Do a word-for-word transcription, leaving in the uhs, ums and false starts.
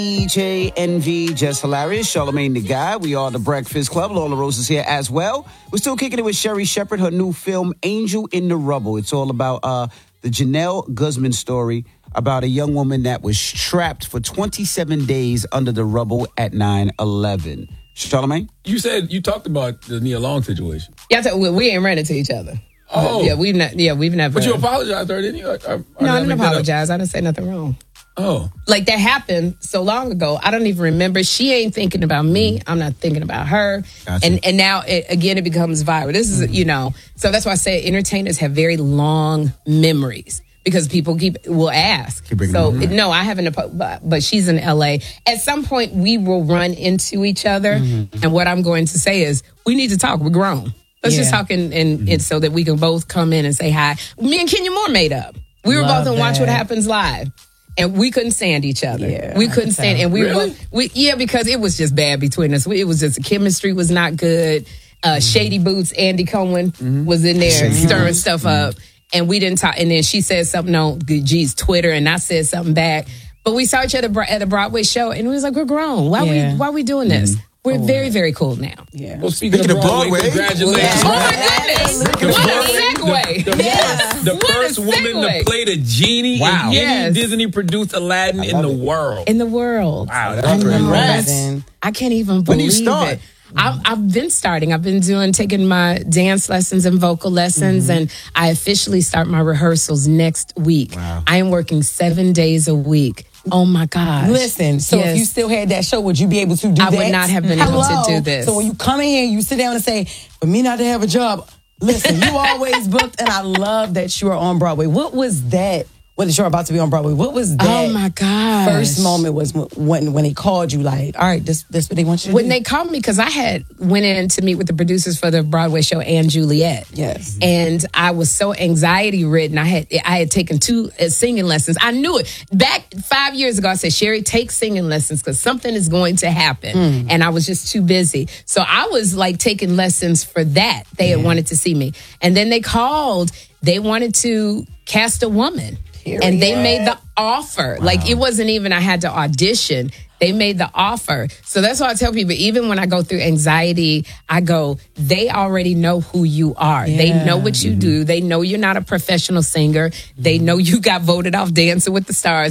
D J N V, Just Hilarious, Charlamagne the Guy. We are the Breakfast Club. Lola Rose is here as well. We're still kicking it with Sherri Shepherd, her new film, Angel in the Rubble. It's all about uh, the Janelle Guzman story about a young woman that was trapped for twenty-seven days under the rubble at nine eleven. Charlamagne? You said, you talked about the Nia Long situation. Yeah, I we, we ain't ran into each other. Oh. Yeah, we've, not, yeah, we've never. But you apologized to her, didn't you? Or, or, no, I didn't apologize. I didn't say nothing wrong. Oh. Like, that happened so long ago. I don't even remember. She ain't thinking about me. I'm not thinking about her. Gotcha. And and now, it, again, it becomes viral. This is, you know, so that's why I say entertainers have very long memories because people keep will ask. So, it, no, I haven't, but, but she's in L A. At some point, we will run into each other. Mm-hmm. And what I'm going to say is, we need to talk. We're grown. Let's yeah. just talk and, and, mm-hmm. and so that we can both come in and say hi. Me and Kenya Moore made up. We were Love both on that. Watch What Happens Live. And we couldn't stand each other. Yeah, we couldn't stand, and we really? were, we, yeah, because it was just bad between us. It was just the chemistry was not good. Uh, mm-hmm. Shady Boots, Andy Cohen mm-hmm. was in there Shady stirring Boots. stuff Mm-hmm. up, and we didn't talk. And then she said something on, geez, Twitter, and I said something back. But we saw each other at a Broadway show, and it was like, we're grown. Why Yeah. we why we doing this? Mm-hmm. We're very, very cool now. Yeah. Well, speaking, Speaking of of Broadway, Broadway, congratulations. Oh my goodness! The What a first- segue! The, the, Yes. the What a first woman segue. to play the genie Wow. in Yes. any Disney-produced Aladdin in the world. In the world. Wow, that's I know. Congrats. I can't even believe When do you start? it. I've, I've been starting. I've been doing, taking my dance lessons and vocal lessons, Mm-hmm. and I officially start my rehearsals next week. Wow. I am working seven days a week. Oh my gosh. Listen, so Yes. if you still had that show, would you be able to do I that? would not have been able to Hello? do this. So when you come in here, you sit down and say, for me not to have a job, listen, you always booked, and I love that you are on Broadway. What was that? What is you're about to be on Broadway? What was that? Oh my gosh. First moment was when when he called you, like, all right, this this what they want you to When do. they called me, because I had went in to meet with the producers for the Broadway show and Juliet. Yes. And I was so anxiety ridden. I had I had taken two uh, singing lessons. I knew it. Back five years ago, I said, Sherri, take singing lessons because something is going to happen. Mm. And I was just too busy. So I was like taking lessons for that. They had wanted to see me. And then they called. They wanted to cast a woman. Period. And they made the offer. Wow. Like, it wasn't even I had to audition. They made the offer. So that's why I tell people, even when I go through anxiety, I go, they already know who you are. Yeah. They know what you Mm-hmm. do. They know you're not a professional singer. They know you got voted off Dancing with the Stars.